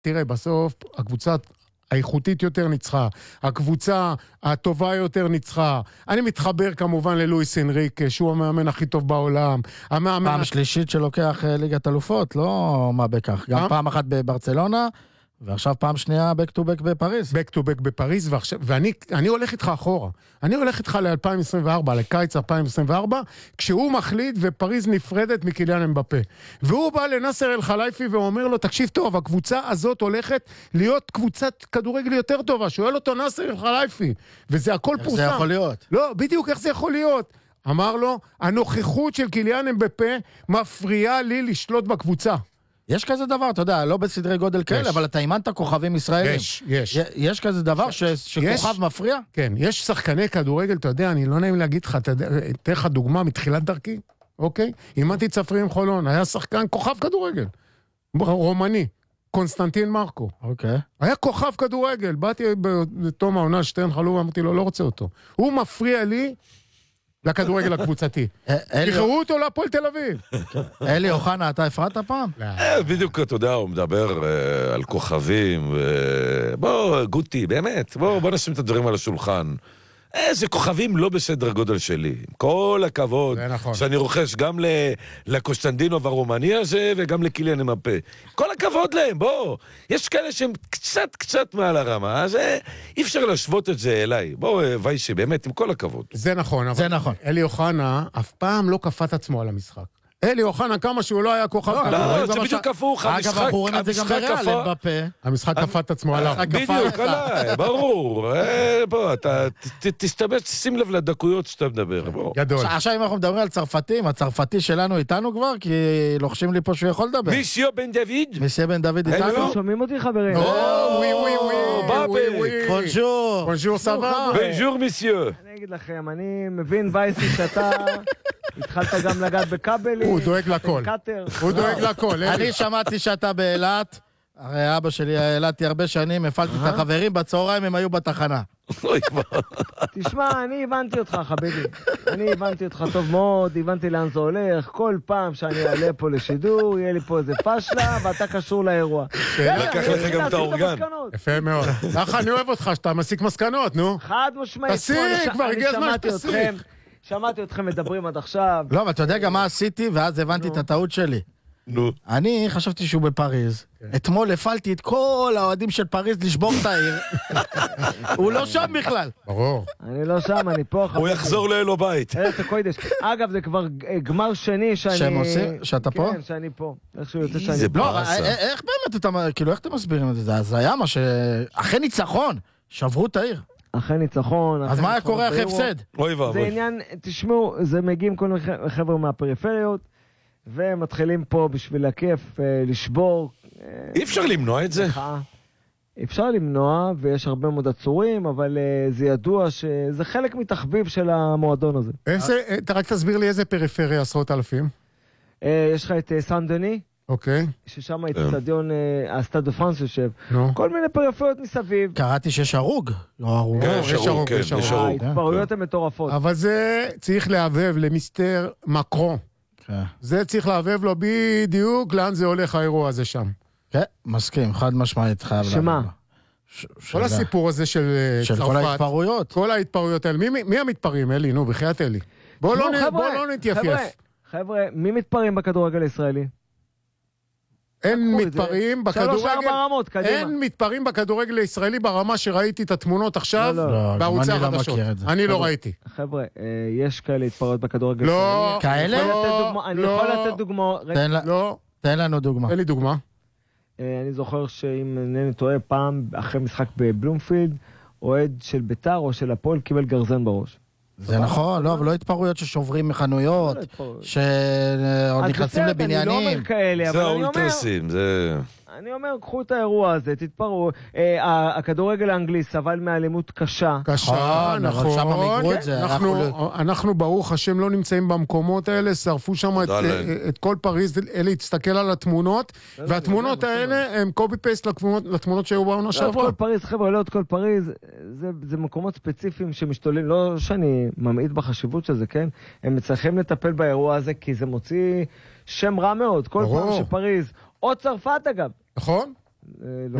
תראה, בסוף הקבוצה האיכותית יותר ניצחה, הקבוצה הטובה יותר ניצחה. אני מתחבר כמובן ללואיס אנריקה, שהוא המאמן הכי טוב בעולם. פעם שלישית שלוקח ליגת אלופות, לא מה בכך. גם פעם אחת בברצלונה, ועכשיו פעם שנייה back to back בפריז. back to back בפריז, ואני הולך איתך אחורה. אני הולך איתך ל-2024, לקיץ 2024, כשהוא מחליט ופריז נפרדת מקיליאן אמבפה. והוא בא לנאסר אל-חלייפי ואומר לו, תקשיב טוב, הקבוצה הזאת הולכת להיות קבוצת כדורגל יותר טובה. שואל אותו נאסר אל-חלייפי, וזה הכל פורסם. איך זה יכול להיות? לא, בדיוק איך זה יכול להיות. אמר לו, הנוכחות של קיליאן אמבפה מפריעה לי לשלוט בקבוצה. יש כזה דבר, אתה יודע, לא בסדרי גודל כאלה, אבל אתה אימנת כוכבים ישראלים. יש. יש כזה דבר שכוכב מפריע? כן, יש שחקני כדורגל, אתה יודע, אני לא נעים להגיד לך, אתן לך דוגמה מתחילת דרכי, אוקיי? אימנתי צפרים חולון, היה שחקן כוכב כדורגל, רומני, קונסטנטין מרקו. אוקיי. היה כוכב כדורגל, באתי בתום העונה שטרן חלוב, אמרתי לו, לא רוצה אותו. הוא מפריע לי לכדורגל הקבוצתי. תכרו אותו להפועל תל אביב. אלי אוחנה, אתה הפרעת פעם? בדיוק, אתה יודע, הוא מדבר על כוכבים. בוא, גוטי, באמת, בוא נשים את הדברים על השולחן. איזה כוכבים לא בסדר גודל שלי. כל הכבוד שאני רוכש גם לקוסטנדינו והרומני הזה וגם לקיליאן אמבפה. כל הכבוד להם, בוא. יש כאלה שהם קצת מעל הרמה, אז אי אפשר להשוות את זה אליי. בוא, ויישי, באמת, עם כל הכבוד. זה נכון. זה נכון. אלי אוחנה אף פעם לא קפת עצמו על המשחק. אלי אוחנה כמה שהוא לא היה כוכב כדורגל. לא, זה בדיוק הפוך. אגב, אנחנו רואים את זה גם בריאל, אמבפה. המשחק קפת עצמו עליו. בדיוק, עליי, ברור. בוא, אתה תסתבש, שים לב לדקויות שאתה מדבר. גדול. עכשיו אם אנחנו מדברים על צרפתים, הצרפתי שלנו איתנו כבר, כי לוחשים לי פה שהוא יכול לדבר. מיסיו בן דוד? מיסיו בן דוד איתנו? שומעים אותי חברים? בונז'ור. בונז'ור סבבה. בונז'ור מיסיו. אני אגיד לכם, אני מבין וייסי שאתה התחלת גם לגעת בכבלים. הוא דואג לכל. הוא דואג לכל. אני שמעתי שאתה באילת, הרי אבא שלי אילתי הרבה שנים, הפעלתי את החברים, בצהריים הם היו בתחנה. תשמע, אני הבנתי אותך חביבי. אני הבנתי אותך טוב מאוד, הבנתי לאן זה הולך. כל פעם שאני אעלה פה לשידור, יהיה לי פה איזה פשלה, ואתה קשור לאירוע. לקח לך גם את האורגן. יפה מאוד. ככה אני אוהב אותך, שאתה מסיק מסקנות, נו. חד משמעית. תסיק, כבר הגיע הזמן שתסיק. שמעתי אתכם מדברים עד עכשיו. לא, אבל אתה יודע גם מה עשיתי, ואז הבנתי את הטעות שלי. נו. אני חשבתי שהוא בפריז. אתמול הפעלתי את כל האוהדים של פריז לשבור את העיר. הוא לא שם בכלל. ברור. אני לא שם, אני פה. הוא יחזור לאלו בית. ארץ הקודש. אגב, זה כבר גמר שני שאני... שהם עושים? שאתה פה? כן, שאני פה. איכשהו יוצא שאני זה פה. לא, איך באמת אתה... כאילו, איך אתם מסבירים את זה? זה היה מה ש... אחרי ניצחון, שברו את העיר. אחרי ניצחון. אז מה היה קורה אחרי הפסד? אוי ואבוי. זה עניין, תשמעו, זה מגיעים כל מיני חבר'ה מהפריפריות, ומתחילים פה בשביל הכיף לשבור. אי אפשר למנוע את זה? אפשר למנוע, ויש הרבה מאוד עצורים, אבל זה ידוע שזה חלק מתחביב של המועדון הזה. רק תסביר לי איזה פריפריה עשרות אלפים. יש לך את סן דני, אוקיי. ששם האצטדיון, הסטאד דה פרנס יושב. כל מיני פריפריות מסביב. קראתי שיש הרוג. לא הרוג. יש הרוג, יש הרוג. ההתפרעויות הן מטורפות. אבל זה צריך להבהב למיסטר מקרון. זה צריך להבהב לו בדיוק לאן זה הולך האירוע הזה שם. כן, מסכים, חד משמעית חייב. שמה? כל הסיפור הזה של צרפת. כל ההתפרעויות. כל ההתפרעויות האלה. מי המתפרעים, אלי? נו, בחייאת אלי. בוא לא נתייפייף. חבר'ה, מי מתפרעים בכדורגל הישראלי? אין מתפרעים בכדורגל. 3-4 רמות, קדימה. אין מתפרעים בכדורגל הישראלי ברמה שראיתי את התמונות עכשיו בערוצי החדשות. אני לא ראיתי. חבר'ה, יש כאלה התפרעות בכדורגל לא. הישראלי. אני יכול לתת דוגמה. תן לנו דוגמה. תן לי דוגמה. אני זוכר שאם אינני טועה, פעם אחרי משחק בבלומפילד, אוהד של ביתר או של הפועל קיבל גרזן בראש. זה נכון, לא, אבל לא התפרעויות ששוברים מחנויות, שעוד נכנסים לבניינים. אני לא אומר כאלה, אבל זה אני אומר... האולטרסים, זה... אני אומר, קחו את האירוע הזה, תתפרעו. הכדורגל האנגלי סבל מאלימות קשה. קשה, נכון. אנחנו ברוך השם לא נמצאים במקומות האלה, שרפו שם את כל פריז, אלה להסתכל על התמונות, והתמונות האלה הם קופי פייסט לתמונות שהיו בעונה שעברה. לא כל פריז, חבר'ה, לא את כל פריז, זה מקומות ספציפיים שמשתוללים, לא שאני ממעיט בחשיבות של זה, כן? הם צריכים לטפל באירוע הזה, כי זה מוציא שם רע מאוד. כל פעם שפריז, או צרפת אגב, נכון. לא